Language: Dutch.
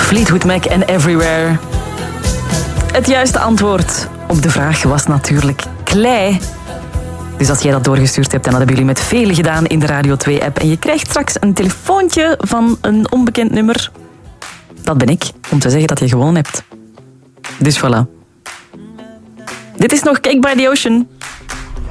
Fleetwood Mac en Everywhere. Het juiste antwoord op de vraag was natuurlijk klei. Dus als jij dat doorgestuurd hebt, dan hebben jullie met velen gedaan in de Radio 2-app. En je krijgt straks een telefoontje van een onbekend nummer. Dat ben ik, om te zeggen dat je gewonnen hebt. Dus voilà. Dit is nog Cake by the Ocean.